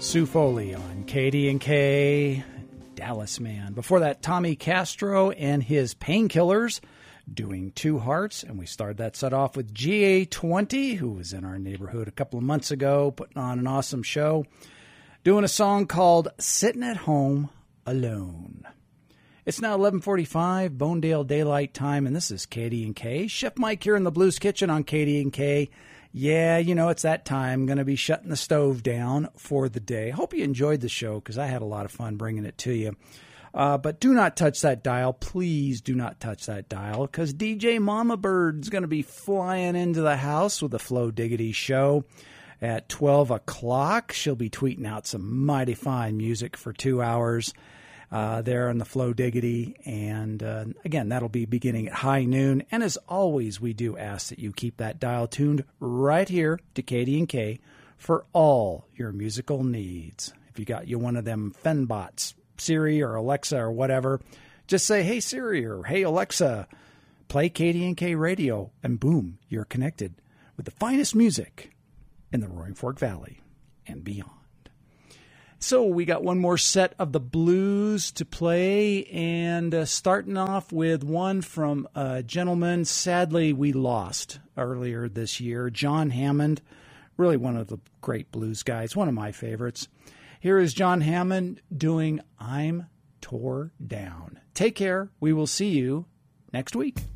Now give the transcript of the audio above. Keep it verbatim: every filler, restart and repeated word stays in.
Sue Foley on K D and K, Dallas Man. Before that, Tommy Castro and his Painkillers doing Two Hearts. And we started that set off with G A twenty, who was in our neighborhood a couple of months ago, putting on an awesome show, doing a song called Sitting at Home Alone. It's now eleven forty-five, Bonedale Daylight Time, and this is K D and K. Chef Mike here in the Blues Kitchen on K D and K. Yeah, you know, it's that time. Going to be shutting the stove down for the day. Hope you enjoyed the show because I had a lot of fun bringing it to you. Uh, but do not touch that dial. Please do not touch that dial because D J Mama Bird's going to be flying into the house with the Flow Diggity show at twelve o'clock. She'll be tweeting out some mighty fine music for two hours. Uh, there on the Flow Diggity. And uh, again, that'll be beginning at high noon. And as always, we do ask that you keep that dial tuned right here to K D and K for all your musical needs. If you got you one of them Fenbots, Siri or Alexa or whatever, just say, hey Siri or hey Alexa, play K D and K radio, and boom, you're connected with the finest music in the Roaring Fork Valley and beyond. So we got one more set of the blues to play, and uh, starting off with one from a gentleman sadly we lost earlier this year, John Hammond, really one of the great blues guys, one of my favorites. Here is John Hammond doing I'm Tore Down. Take care. We will see you next week.